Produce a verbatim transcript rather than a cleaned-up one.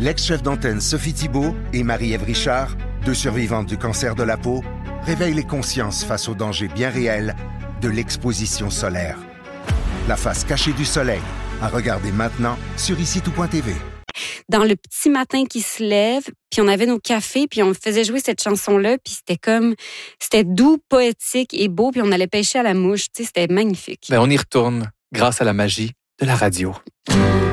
L'ex-chef d'antenne Sophie Thibault et Marie-Ève Richard, deux survivantes du cancer de la peau, réveillent les consciences face aux dangers bien réels de l'exposition solaire. La face cachée du soleil, à regarder maintenant sur ici tout point t v. Dans le petit matin qui se lève, puis on avait nos cafés, puis on faisait jouer cette chanson-là, puis c'était comme, c'était doux, poétique et beau, puis on allait pêcher à la mouche, tu sais, c'était magnifique. Ben, on y retourne grâce à la magie de la radio.